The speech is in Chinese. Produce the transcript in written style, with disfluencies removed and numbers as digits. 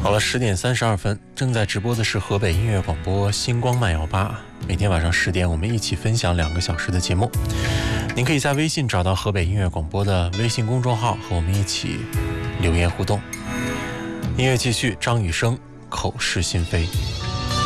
好了，10点32分，正在直播的是河北音乐广播星光慢摇吧。每天晚上10点，我们一起分享2个小时的节目。您可以在微信找到河北音乐广播的微信公众号，和我们一起留言互动。音乐继续，张雨生，口是心非。